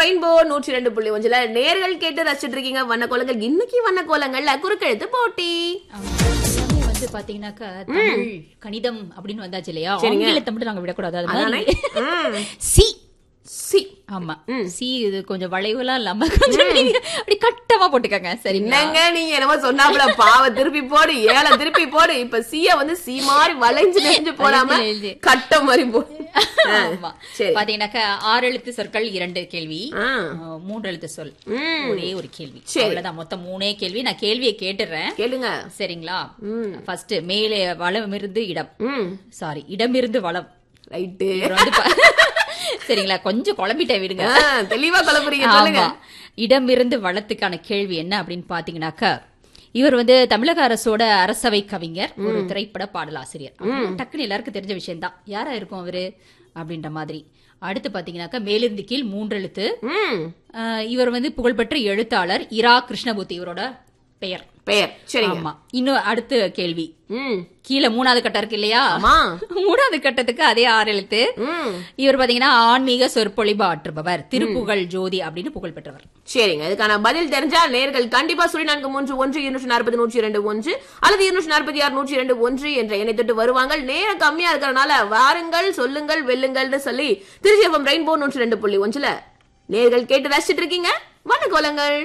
Rainbow 102.1 நேர்கள் கேட்டு ரசிச்சிட்டு இருக்கீங்க வண்ணக்கோலங்கள். இன்னைக்கு வண்ணக்கோலங்கள்ல குறுக்கெழுத்து போட்டி. வந்து பாத்தீங்கன்னாக்கா தமிழ் கணிதம் அப்படின்னு வந்தாச்சு இல்லையா, ஆங்கிலத்தை மட்டும் நாங்க விடக்கூடாது. சி சி ஆமா சி இது கொஞ்சம் வளைவுலாம் இல்லாம கொஞ்சம் அப்படி கட்டமா போட்டுக்கங்க. சரிங்க, நீங்க என்னமோ சொன்னாப்ல பாவ திருப்பி போடு, ஏழை திருப்பி போடு. இப்ப சிய வந்து சி மாதிரி வளைஞ்சு நெஞ்சு போடாம கட்ட மாதிரி போடு. பாத்தீங்கன்னாக்கா 6 எழுத்து சொற்கள் 2 கேள்வி, 3 எழுத்து சொல் ஒரே ஒரு கேள்வி. அவ்வளவுதான், மொத்தம் 3 கேள்வி. நான் கேள்வியை கேட்டுறேன், கேளுங்க. சரிங்களா? ஃபர்ஸ்ட் மேலே வளமிருந்து இடம், சாரி இடமிருந்து வளம். ரைட்டு. சரிங்களா, கொஞ்சம் குழம்பிட்டே விடுங்க, தெளிவா குழம்புறீங்க. இடமிருந்து வளத்துக்கான கேள்வி என்ன அப்படின்னு பாத்தீங்கன்னாக்கா, இவர் வந்து தமிழக அரசோட அரசவை கவிஞர், ஒரு திரைப்பட பாடலாசிரியர். டக்குன்னு எல்லாருக்கும் தெரிஞ்ச விஷயம் தான், யாரா இருக்கும் அவரு அப்படின்ற மாதிரி. அடுத்து பாத்தீங்கன்னாக்கா மேலிருந்து கீழ் 3 எழுத்து. இவர் வந்து புகழ்பெற்ற எழுத்தாளர் இரா கிருஷ்ணமூர்த்தி இவரோட பெயர். சரிங்க. இன்னும் அடுத்த கேள்வி, கீழே 3வது கட்டம் இருக்கு இல்லையா, 3வது கட்டத்துக்கு அதே 6 எழுத்து. இவர் பாத்தீங்கன்னா ஆன்மீக சொற்பொழிவு ஆற்றுபவர், திருப்புகழ் ஜோதி அப்படின்னு புகழ் பெற்றவர். சரிங்க, இதுக்கான பதில் தெரிஞ்சா நேர்கள் கண்டிப்பா 0431 அல்லது 246 என்ற எண்ணை தொட்டு வருவாங்க. நேரம் கம்மியா இருக்கிறதுனால வாருங்கள், சொல்லுங்கள், வெல்லுங்கள் சொல்லி திருச்சி FM ரெயின்போ 102.1 நேர்கள் கேட்டு ரசிச்சிட்டு இருக்கீங்க வண்ணக்கோலங்கள்.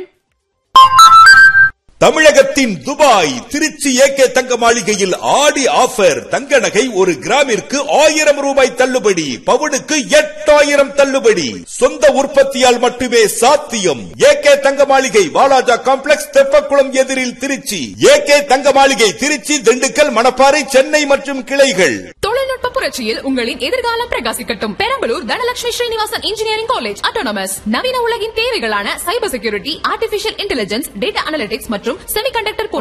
தமிழகத்தின் துபாய் திருச்சி ஏகே தங்க மாளிகையில் ஆடி ஆஃபர். தங்க நகை 1 கிராமிற்கு 1000 ரூபாய் தள்ளுபடி, பவுனுக்கு 8000 தள்ளுபடி. சொந்த உற்பத்தியால் மட்டுமே சாத்தியம். ஏகே தங்க மாளிகை வாலாஜா காம்ப்ளெக்ஸ், தெப்பக்குளம் எதிரில் திருச்சி. ஏகே தங்க மாளிகை திருச்சி, திண்டுக்கல், மணப்பாறை, சென்னை மற்றும் கிளைகள். தொழில்நுட்ப புரட்சியில் உங்களின் எதிர்காலம் பிரகாசிக்கட்டும். Perambalur Dhanalakshmi Srinivasan engineering college autonomous நவீன உலகின் தேவைகளான cyber security, artificial intelligence, data analytics மற்றும் செமிகண்டக்டர்